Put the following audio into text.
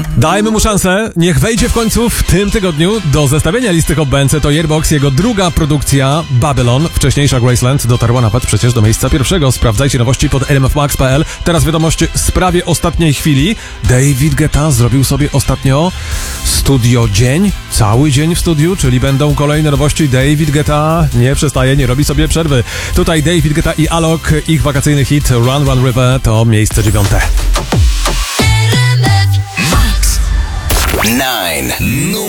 Dajmy mu szansę, niech wejdzie w końcu w tym tygodniu do zestawienia listy Hot Benz. To Yearbox, jego druga produkcja Babylon. Wcześniejsza Graceland dotarła nawet przecież do miejsca pierwszego. Sprawdzajcie nowości pod rmfmax.pl. Teraz wiadomość z prawie ostatniej chwili. David Guetta zrobił sobie ostatnio studio dzień, cały dzień w studiu, czyli będą kolejne nowości. David Guetta nie przestaje, nie robi sobie przerwy. Tutaj David Guetta i Alok, ich wakacyjny hit Run Run River to miejsce 9. 9.